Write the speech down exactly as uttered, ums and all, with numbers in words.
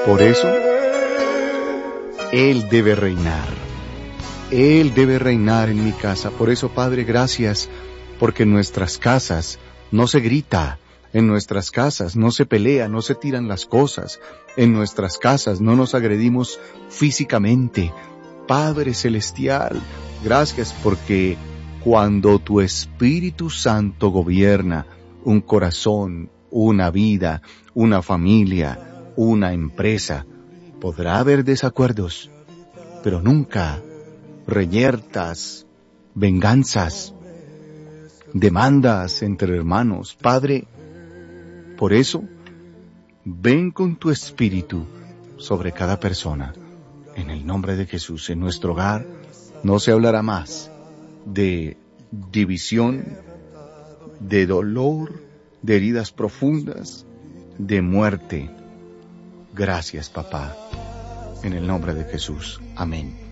Por eso, Él debe reinar. Él debe reinar en mi casa. Por eso, Padre, gracias, porque en nuestras casas no se grita, en nuestras casas no se pelea, no se tiran las cosas, en nuestras casas no nos agredimos físicamente. Padre Celestial, gracias porque cuando tu Espíritu Santo gobierna un corazón, una vida, una familia, una empresa, podrá haber desacuerdos, pero nunca reyertas, venganzas, demandas entre hermanos. Padre, por eso, ven con tu Espíritu sobre cada persona. En el nombre de Jesús, en nuestro hogar, no se hablará más de división, de dolor, de heridas profundas, de muerte. Gracias, papá. En el nombre de Jesús. Amén.